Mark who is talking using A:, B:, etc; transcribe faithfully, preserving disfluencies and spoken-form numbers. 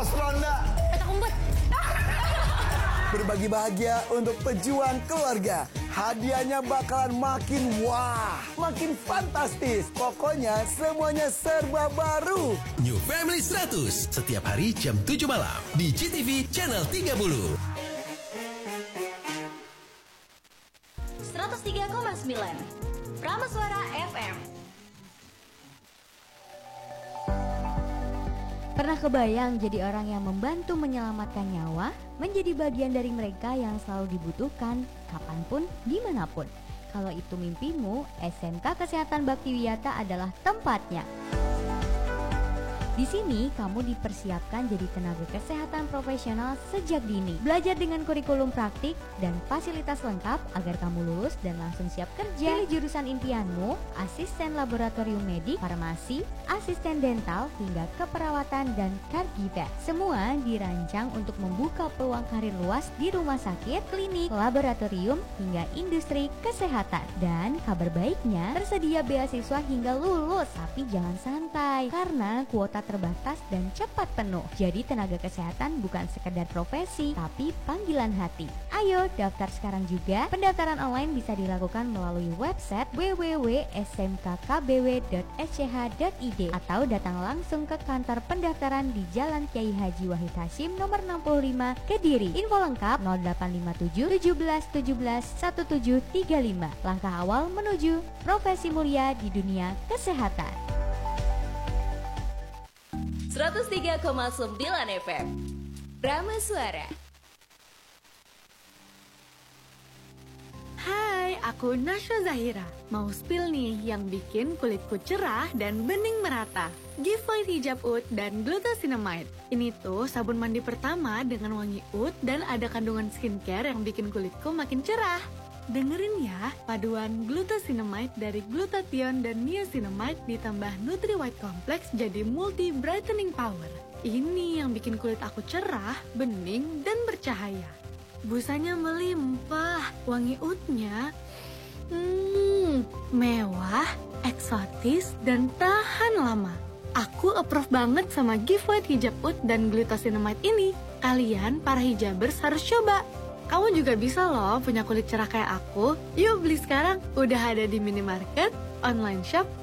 A: pos ronda.
B: Petak umpet.
A: Berbagi bahagia untuk pejuang keluarga. Hadiahnya bakalan makin wah, makin fantastis. Pokoknya semuanya serba baru.
C: New Family seratus setiap hari jam tujuh malam di G T V Channel tiga puluh.
B: seratus tiga koma sembilan Prameswara F M.
D: Pernah kebayang jadi orang yang membantu menyelamatkan nyawa, menjadi bagian dari mereka yang selalu dibutuhkan, kapanpun, dimanapun. Kalau itu mimpimu, S M K Kesehatan Baktiwiyata adalah tempatnya. Di sini kamu dipersiapkan jadi tenaga kesehatan profesional sejak dini. Belajar dengan kurikulum praktik dan fasilitas lengkap agar kamu lulus dan langsung siap kerja. Pilih jurusan impianmu, asisten laboratorium medik, farmasi, asisten dental, hingga keperawatan dan caregiver. Semua dirancang untuk membuka peluang karir luas di rumah sakit, klinik, laboratorium, hingga industri kesehatan. Dan kabar baiknya, tersedia beasiswa hingga lulus. Tapi jangan santai, karena kuota terbatas dan cepat penuh. Jadi tenaga kesehatan bukan sekedar profesi, tapi panggilan hati. Ayo daftar sekarang juga. Pendaftaran online bisa dilakukan melalui website w w w titik s m k k b w titik s c h titik i d atau datang langsung ke kantor pendaftaran di Jalan Kiai Haji Wahid Hasyim nomor enam puluh lima Kediri. Info lengkap nol delapan lima tujuh tujuh tujuh satu tujuh tiga lima. Langkah awal menuju profesi mulia di dunia kesehatan.
B: seratus tiga koma sembilan F M Prameswara.
E: Hai, aku Nasya Zahira. Mau spill nih yang bikin kulitku cerah dan bening merata. Giveaway hijab oud dan glucosinamide. Ini tuh sabun mandi pertama dengan wangi oud dan ada kandungan skincare yang bikin kulitku makin cerah. Dengerin ya, paduan glucosinamide dari glutathione dan niacinamide ditambah Nutri White Complex jadi multi brightening power. Ini yang bikin kulit aku cerah, bening, dan bercahaya. Busanya melimpah, wangi oudnya hmm, mewah, eksotis, dan tahan lama. Aku approve banget sama giveaway hijab oud dan glucosinamide ini. Kalian, para hijabers, harus coba. Kamu juga bisa loh punya kulit cerah kayak aku. Yuk beli sekarang, udah ada di minimarket, online shop,